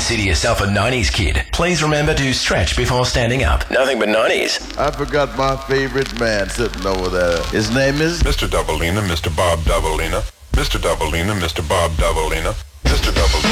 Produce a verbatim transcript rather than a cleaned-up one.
consider yourself a nineties kid, please remember to stretch before standing up. Nothing but nineties. I forgot my favorite man sitting over there. His name is Mister Doubleina, Mister Bob Doubleina. Mister Doubleina, Mister Bob Doubleina. Mister Doubleina.